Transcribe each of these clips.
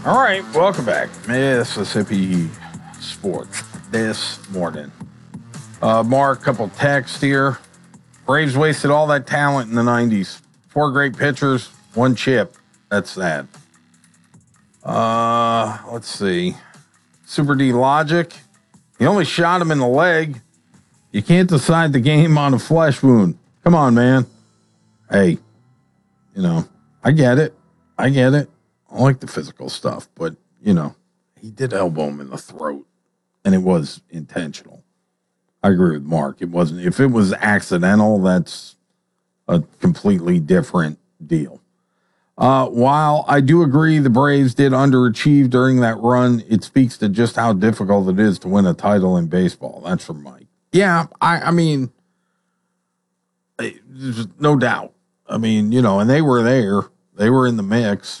All right, welcome back, Mississippi Sports this morning. Mark, couple texts here. Braves wasted all that talent in the 90s. 4 great pitchers, 1 chip. That's sad. Let's see. Super D Logic. You only shot him in the leg. You can't decide the game on a flesh wound. Come on, man. Hey, I get it. I like the physical stuff, but, he did elbow him in the throat, and it was intentional. I agree with Mark. It wasn't. If it was accidental, that's a completely different deal. While I do agree the Braves did underachieve during that run, it speaks to just how difficult it is to win a title in baseball. That's from Mike. Yeah, I mean, there's no doubt. I mean, and they were there. They were in the mix.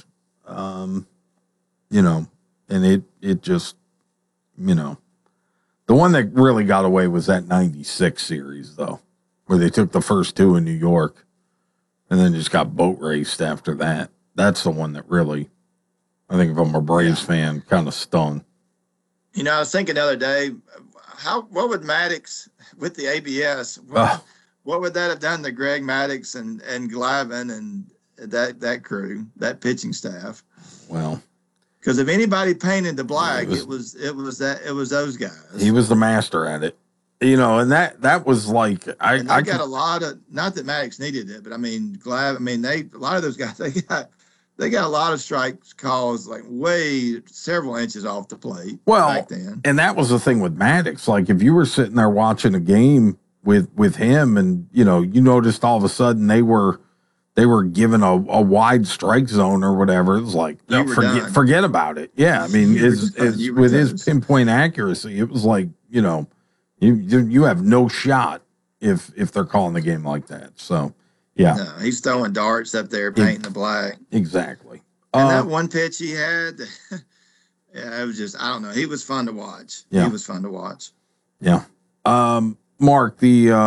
And it just, the one that really got away was that 96 series, though, where they took the first 2 in New York and then just got boat raced after that. That's the one that really, I think if I'm a Braves fan, kind of stung. I was thinking the other day, what would Maddox with the ABS, what would that have done to Greg Maddox and Glavine and that crew, that pitching staff? Well, because if anybody painted the black, it was those guys. He was the master at it, and that was like I got a lot of, not that Maddox needed it, but I mean a lot of those guys they got a lot of strikes calls like way several inches off the plate. Well, back then. And that was the thing with Maddox. Like if you were sitting there watching a game with him, and you noticed all of a sudden they were given a wide strike zone or whatever. It was like, forget about it. Yeah. I mean, with his pinpoint accuracy, it was like, you have no shot if they're calling the game like that. So, yeah. No, he's throwing darts up there, painting the black. Exactly. And that one pitch he had, it was just, I don't know. He was fun to watch. Yeah. He was fun to watch. Yeah. Mark,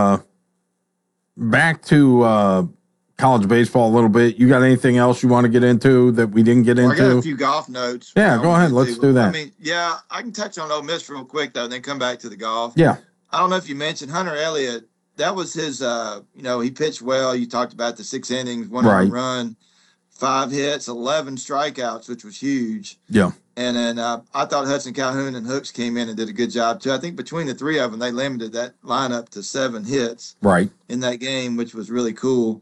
back to, college baseball a little bit. You got anything else you want to get into that we didn't get into? I got a few golf notes. Yeah, go ahead. Let's do that. I mean, I can touch on Ole Miss real quick, though, and then come back to the golf. Yeah. I don't know if you mentioned Hunter Elliott. That was his, he pitched well. You talked about the 6 innings, 1 home run, 5 hits, 11 strikeouts, which was huge. Yeah. And then I thought Hudson Calhoun and Hooks came in and did a good job, too. I think between the 3 of them, they limited that lineup to 7 hits in that game, which was really cool.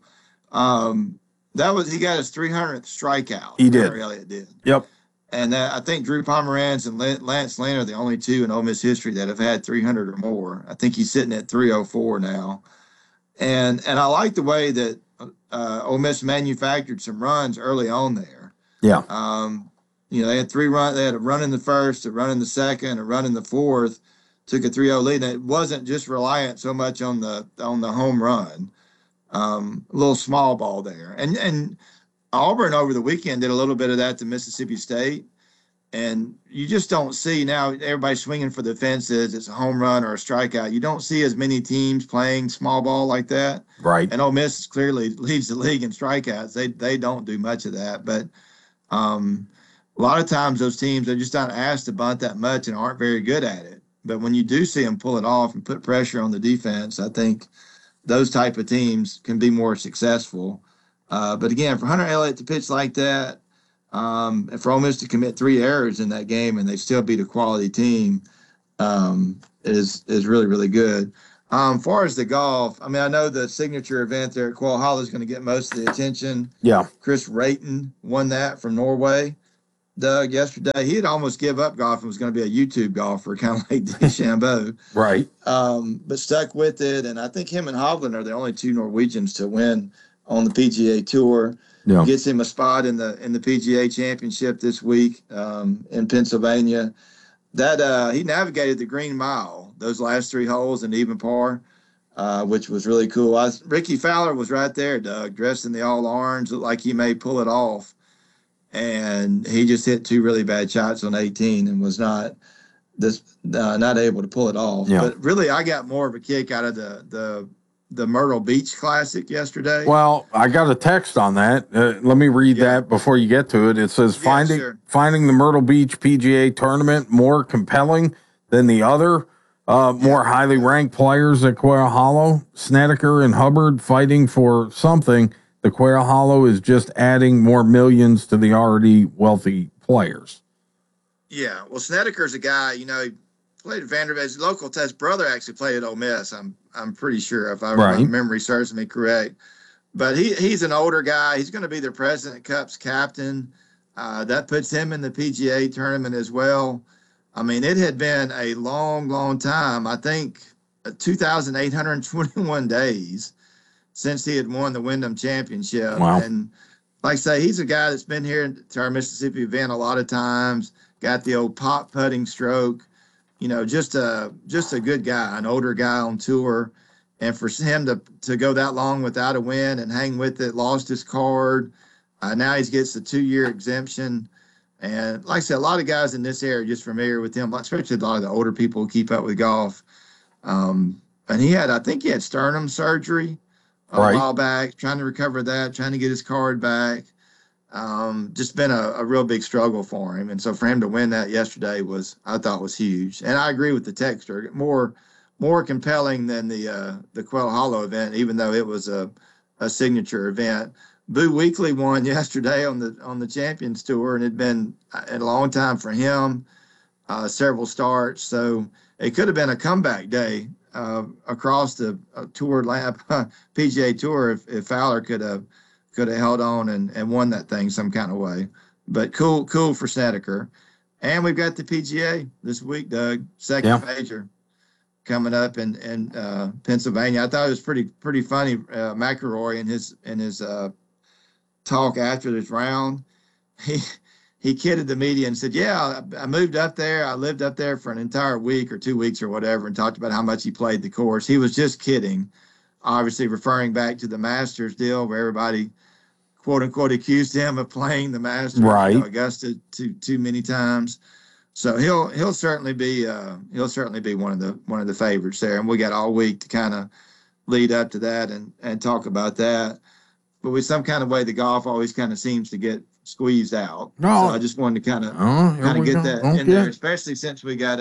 He got his 300th strikeout. He did. Elliott did. Yep. And I think Drew Pomeranz and Lance Lynn are the only 2 in Ole Miss history that have had 300 or more. I think he's sitting at 304 now. And I like the way that Ole Miss manufactured some runs early on there. Yeah. They had 3 runs. They had a run in the first, a run in the second, a run in the fourth. Took a 3-0 lead. And it wasn't just reliant so much on the home run. A little small ball there, and Auburn over the weekend did a little bit of that to Mississippi State, and you just don't see now everybody swinging for the fences. It's a home run or a strikeout. You don't see as many teams playing small ball like that, right? And Ole Miss clearly leads the league in strikeouts. They don't do much of that, but a lot of times those teams are just not asked to bunt that much and aren't very good at it. But when you do see them pull it off and put pressure on the defense, I think those type of teams can be more successful. But again, for Hunter Elliott to pitch like that, and for Ole Miss to commit 3 errors in that game and they still beat a quality team, is really, really good. As far as the golf, I mean, I know the signature event there at Quail Hollow is going to get most of the attention. Yeah. Chris Rayton won that from Norway. Doug, yesterday, he had almost give up golf and was going to be a YouTube golfer, kind of like DeChambeau. Right. But stuck with it. And I think him and Hovland are the only 2 Norwegians to win on the PGA Tour. Yeah. Gets him a spot in the PGA Championship this week in Pennsylvania. That he navigated the Green Mile, those last 3 holes in even par, which was really cool. Ricky Fowler was right there, Doug, dressed in the all orange, looked like he may pull it off. And he just hit 2 really bad shots on 18 and was not able to pull it off. Yeah. But really, I got more of a kick out of the the Myrtle Beach Classic yesterday. Well, I got a text on that. Let me read that before you get to it. It says finding the Myrtle Beach PGA tournament more compelling than the other more highly ranked players at Quail Hollow. Snedeker and Hubbard fighting for something. The Quail Hollow is just adding more millions to the already wealthy players. Yeah, well, Snedeker's a guy, he played at Vanderbilt. His local test brother actually played at Ole Miss. I'm pretty sure, if my memory serves me correct. But he's an older guy. He's going to be the President Cup's captain. That puts him in the PGA tournament as well. I mean, it had been a long, long time. I think 2,821 days since he had won the Wyndham Championship. Wow. And like I say, he's a guy that's been here to our Mississippi event a lot of times. Got the old pop putting stroke. Just a good guy, an older guy on tour. And for him to go that long without a win and hang with it, lost his card. Now he gets the 2-year exemption. And like I said, a lot of guys in this area are just familiar with him, especially a lot of the older people who keep up with golf. And I think he had sternum surgery a while back, trying to recover that, trying to get his card back. Just been a real big struggle for him. And so for him to win that yesterday I thought was huge. And I agree with the texter, more compelling than the Quail Hollow event, even though it was a signature event. Boo Weekley won yesterday on the Champions Tour, and it'd been a long time for him, several starts. So it could have been a comeback day across the Tour lap PGA Tour if Fowler could have held on and won that thing some kind of way. But cool for Snedeker. And we've got the PGA this week, Doug, second major coming up in Pennsylvania. I thought it was pretty funny. McIlroy in his talk after this round, he kidded the media and said, "Yeah, I moved up there. I lived up there for an entire week or 2 weeks or whatever," and talked about how much he played the course. He was just kidding, obviously referring back to the Masters deal where everybody, quote unquote, accused him of playing the Masters, Augusta too many times. So he'll certainly be one of the favorites there, and we got all week to kind of lead up to that and talk about that. But with some kind of way, the golf always kind of seems to get squeezed out. So I just wanted to kind of get that in there, especially since we got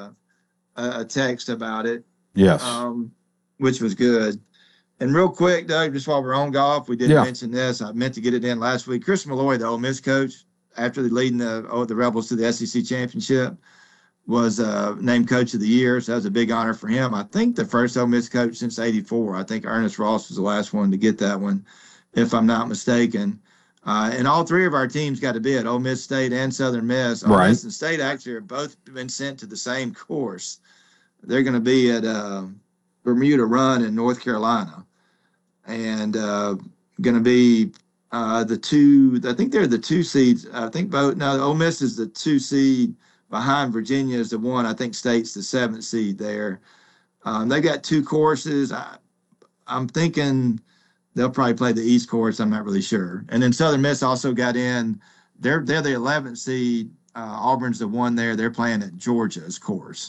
a text about it. Yes, which was good. And real quick, Doug, just while we're on golf, we didn't mention this. I meant to get it in last week. Chris Malloy, the Ole Miss coach, after leading the Rebels to the SEC championship, was named Coach of the Year. So that was a big honor for him. I think the first Ole Miss coach since '84. I think Ernest Ross was the last one to get that one, if I'm not mistaken. And all three of our teams got to be at Ole Miss State and Southern Miss. Ole Miss and State actually have both been sent to the same course. They're going to be at Bermuda Run in North Carolina. And going to be the two, I think they're the 2 seeds. I think Ole Miss is the 2 seed behind Virginia is the 1. I think State's the 7th seed there. They got 2 courses. I'm thinking they'll probably play the East course. I'm not really sure. And then Southern Miss also got in. They're the 11th seed. Auburn's the 1 there. They're playing at Georgia's course,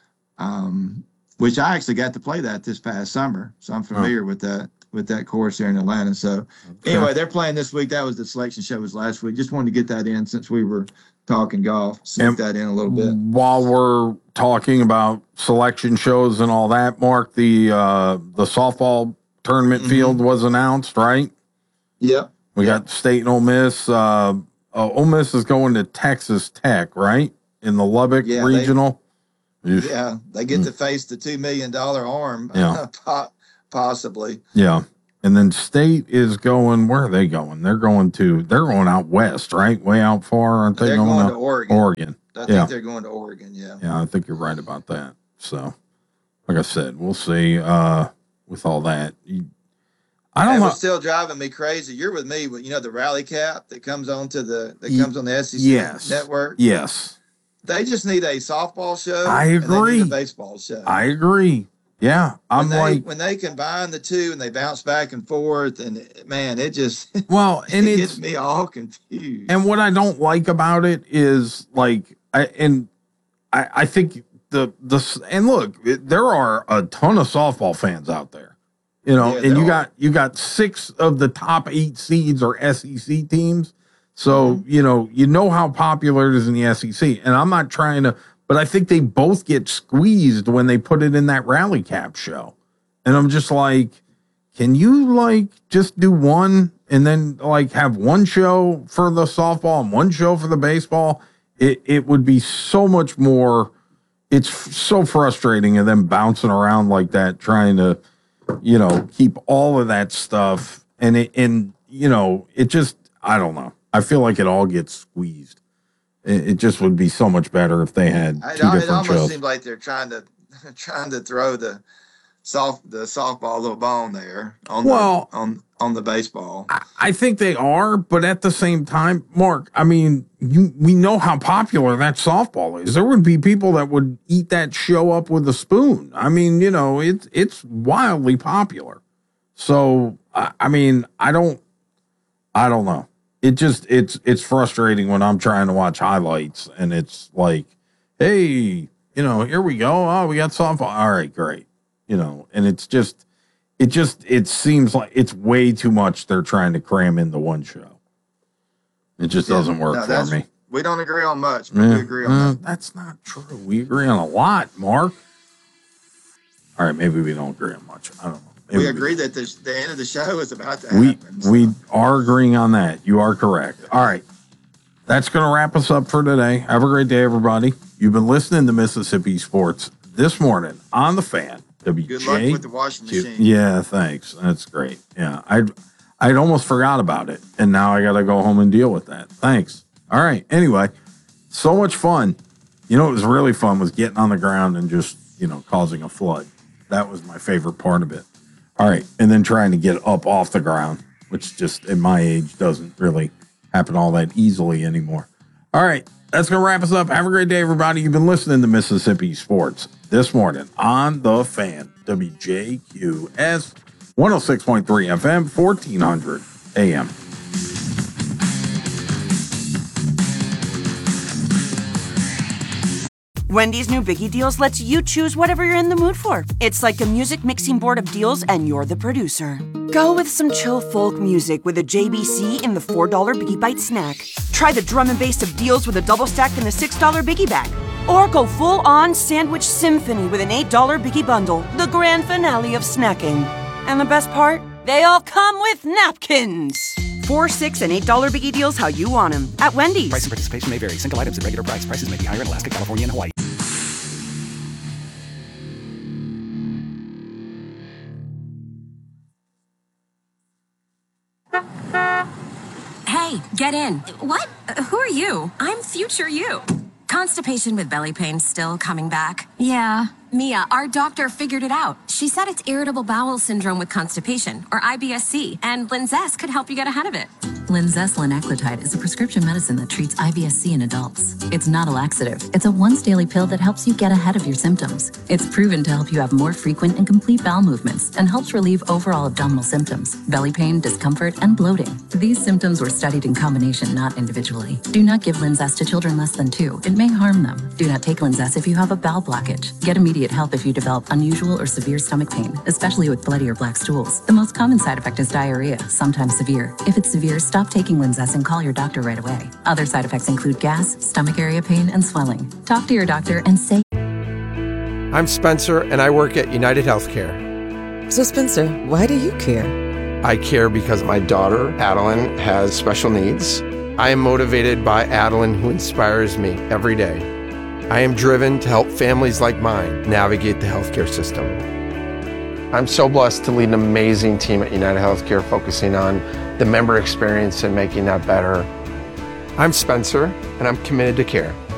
which I actually got to play that this past summer. So I'm familiar with that course here in Atlanta. So anyway, they're playing this week. That was the selection show was last week. Just wanted to get that in since we were talking golf. Sneak that in a little bit. While we're talking about selection shows and all that, Mark, the softball tournament field was announced, right? Yep. We got State and Ole Miss. Ole Miss is going to Texas Tech, right? In the Lubbock regional. They get to face the $2 million arm, possibly. Yeah. And then State is going, where are they going? They're going out west, right? Way out far, aren't they? They're going to Oregon. Oregon. I think they're going to Oregon, yeah. Yeah, I think you're right about that. So, like I said, we'll see with all that. I don't know. It was still driving me crazy. You're with me, but the Rally Cap that comes on the SEC network. Yes. They just need a softball show. I agree. And they need a baseball show. I agree. Yeah, when they combine the two and they bounce back and forth, and man, it just it gets me all confused. And what I don't like about it is I think and look, there are a ton of softball fans out there. You know, Yeah, and there you got 6 of the top 8 seeds are SEC teams. So, you know how popular it is in the SEC. And I'm not trying to, but I think they both get squeezed when they put it in that Rally Cap show. And I'm just like, can you like just do one and then like have one show for the softball and one show for the baseball? It would be so much more. It's so frustrating of them bouncing around like that, trying to, keep all of that stuff. And it just, I don't know. I feel like it all gets squeezed. It just would be so much better if they had two different shows. It almost seems like they're trying to throw the softball little bone there on the baseball. I think they are, but at the same time, Mark, I mean, we know how popular that softball is. There would be people that would eat that show up with a spoon. I mean, it's wildly popular. So, I mean, I don't know. It's frustrating when I'm trying to watch highlights and it's like, hey, here we go. Oh, we got softball. All right, great. And it seems like it's way too much they're trying to cram into one show. It just doesn't work for me. We don't agree on much, but we agree on that. That's not true. We agree on a lot, Mark. All right, maybe we don't agree on much. I don't know. We agree that the end of the show is about to happen. We are agreeing on that. You are correct. All right. That's going to wrap us up for today. Have a great day, everybody. You've been listening to Mississippi Sports this morning on The Fan. WJ. Good luck with the washing machine. Yeah, thanks. That's great. Yeah, I'd almost forgot about it, and now I got to go home and deal with that. Thanks. All right. Anyway, so much fun. What was really fun was getting on the ground and just, causing a flood. That was my favorite part of it. All right. And then trying to get up off the ground, which just at my age doesn't really happen all that easily anymore. All right. That's going to wrap us up. Have a great day, everybody. You've been listening to Mississippi Sports this morning on The Fan, WJQS 106.3 FM, 1400 AM. Wendy's new Biggie Deals lets you choose whatever you're in the mood for. It's like a music mixing board of deals, and you're the producer. Go with some chill folk music with a JBC in the $4 Biggie Bite snack. Try the drum and bass of deals with a double stack in the $6 Biggie Bag. Or go full-on sandwich symphony with an $8 Biggie Bundle, the grand finale of snacking. And the best part? They all come with napkins. $4, $6, and $8 Biggie Deals how you want them at Wendy's. Price and participation may vary. Single items at regular price. Prices may be higher in Alaska, California, and Hawaii. Hey, get in. What? Who are you? I'm future you. Constipation with belly pain still coming back? Yeah. Mia, our doctor figured it out. She said it's irritable bowel syndrome with constipation, or IBS-C, and Linzess could help you get ahead of it. Linzess linaclotide is a prescription medicine that treats IBS-C in adults. It's not a laxative. It's a once-daily pill that helps you get ahead of your symptoms. It's proven to help you have more frequent and complete bowel movements and helps relieve overall abdominal symptoms, belly pain, discomfort, and bloating. These symptoms were studied in combination, not individually. Do not give Linzess to children less than 2. It may harm them. Do not take Linzess if you have a bowel blockage. Get immediate help if you develop unusual or severe stomach pain, especially with bloody or black stools. The most common side effect is diarrhea, sometimes severe. If it's severe, stop taking Linzess and call your doctor right away. Other side effects include gas, stomach area pain, and swelling. Talk to your doctor and say... I'm Spencer, and I work at United Healthcare. So, Spencer, why do you care? I care because my daughter, Adeline, has special needs. I am motivated by Adeline, who inspires me every day. I am driven to help families like mine navigate the healthcare system. I'm so blessed to lead an amazing team at United Healthcare focusing on the member experience and making that better. I'm Spencer, and I'm committed to care.